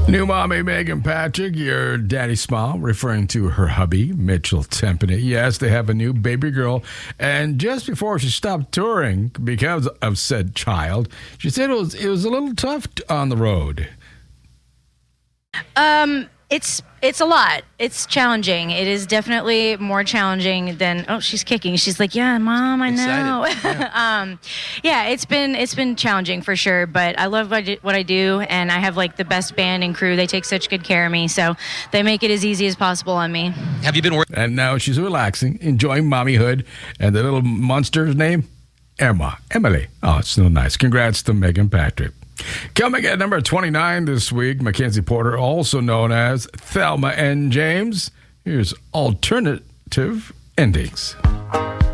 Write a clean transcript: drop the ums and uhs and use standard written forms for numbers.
New mommy Megan Patrick, your daddy smile, referring to her hubby, Mitchell Tempany. Yes, they have a new baby girl. And just before she stopped touring because of said child, she said it was a little tough on the road. It's a lot. It's challenging. It is definitely more challenging than. Oh, she's kicking. She's like, yeah, Mom, I know. Yeah, it's been challenging for sure. But I love what I do, and I have like the best band and crew. They take such good care of me, so they make it as easy as possible on me. Have you been working? And now she's relaxing, enjoying mommyhood, and the little monster's name, Emily. Oh, it's so nice. Congrats to Megan Patrick. Coming at number 29 this week, Mackenzie Porter, also known as Thelma and James. Here's Alternative Endings.